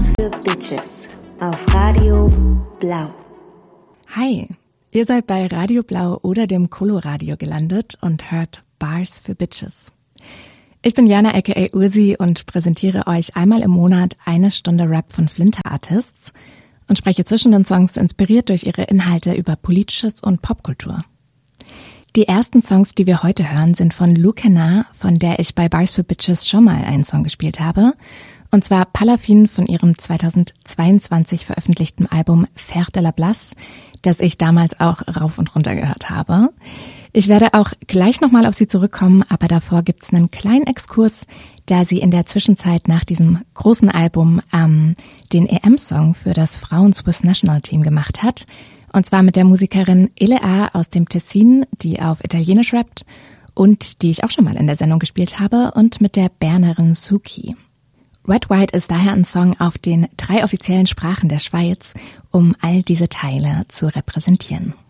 Bars für Bitches auf Radio Blau. Hi, ihr seid bei Radio Blau oder dem Coloradio gelandet und hört Bars für Bitches. Ich bin Jana aka Ursi und präsentiere euch einmal im Monat eine Stunde Rap von Flinter Artists und spreche zwischen den Songs inspiriert durch ihre Inhalte über Politisches und Popkultur. Die ersten Songs, die wir heute hören, sind von Lou Canard, von der ich bei Bars for Bitches schon mal einen Song gespielt habe. Und zwar Palafin von ihrem 2022 veröffentlichten Album Fer de la Place, das ich damals auch rauf und runter gehört habe. Ich werde auch gleich nochmal auf sie zurückkommen, aber davor gibt's einen kleinen Exkurs, da sie in der Zwischenzeit nach diesem großen Album den EM-Song für das Frauen-Swiss National Team gemacht hat. Und zwar mit der Musikerin Elea aus dem Tessin, die auf Italienisch rappt und die ich auch schon mal in der Sendung gespielt habe, und mit der Bernerin Suki. Red White ist daher ein Song auf den 3 offiziellen Sprachen der Schweiz, um all diese Teile zu repräsentieren.